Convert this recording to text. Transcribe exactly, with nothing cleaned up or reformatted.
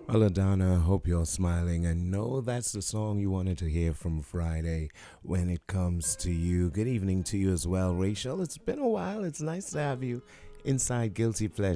Well, Adana, hope you're smiling. And know that's the song you wanted to hear from Friday when it comes to you. Good evening to you as well, Rachel. It's been a while. It's nice to have you inside Guilty Pleasure.